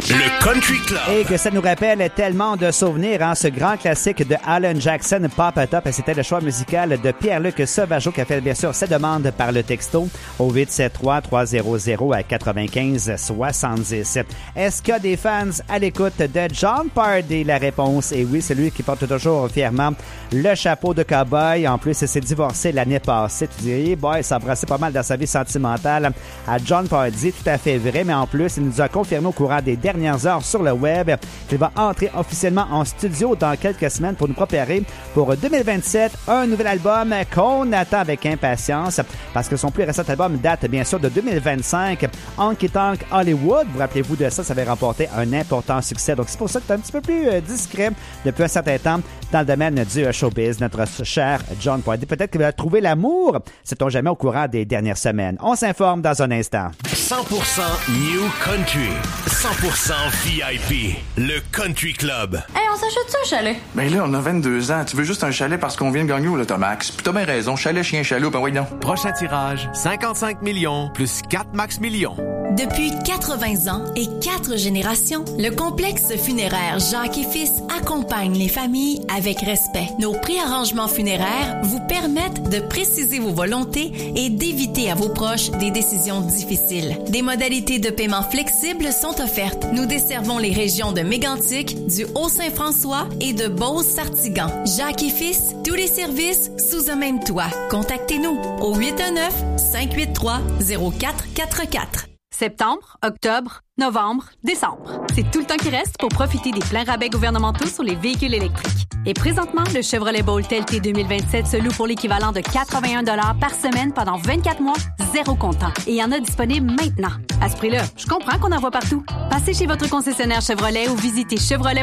Le Country Club. Et que ça nous rappelle tellement de souvenirs, hein, ce grand classique de Alan Jackson, Pop It Up. Et c'était le choix musical de Pierre-Luc Sauvageau qui a fait bien sûr ses demandes par le texto au 873-300-95-70. Est-ce qu'il y a des fans à l'écoute de Jon Pardi? La réponse est oui, c'est lui qui porte toujours fièrement le chapeau de cowboy. En plus, il s'est divorcé l'année passée. Tu dirais, boy, ça embrassait pas mal dans sa vie sentimentale à Jon Pardi. Tout à fait vrai, mais en plus, il nous a confirmé au courant des dernières heures sur le web qu'il va entrer officiellement en studio dans quelques semaines pour nous préparer pour 2027 un nouvel album qu'on attend avec impatience parce que son plus récent album date bien sûr de 2025. Honky Tonk Hollywood, vous rappelez-vous de ça, ça avait remporté un important succès. Donc c'est pour ça que c'est un petit peu plus discret depuis un certain temps dans le domaine du showbiz, notre cher Jon Pardi. Peut-être qu'il va trouver l'amour, sait-on jamais, au courant des dernières semaines. On s'informe dans un instant. 100% New Country, 100% VIP, le Country Club. Hey, on s'achète ça un chalet? Ben là, on a 22 ans. Tu veux juste un chalet parce qu'on vient de gagner au Lotomax. Puis t'as bien raison. Chalet, chien, chaloupe, ben oui, non. Prochain tirage, 55 millions plus 4 max millions. Depuis 80 ans et 4 générations, le complexe funéraire Jacques et Fils accompagne les familles avec respect. Nos préarrangements funéraires vous permettent de préciser vos volontés et d'éviter à vos proches des décisions difficiles. Des modalités de paiement flexibles sont offertes. Nous desservons les régions de Mégantic, du Haut-Saint-François et de Beauce-Sartigan. Jacques et Fils, tous les services sous un même toit. Contactez-nous au 819-583-0444. Septembre, octobre, novembre, décembre. C'est tout le temps qui reste pour profiter des pleins rabais gouvernementaux sur les véhicules électriques. Et présentement, le Chevrolet Bolt LT 2027 se loue pour l'équivalent de 81 $ par semaine pendant 24 mois, zéro comptant. Et il y en a disponible maintenant. À ce prix-là, je comprends qu'on en voit partout. Passez chez votre concessionnaire Chevrolet ou visitez Chevrolet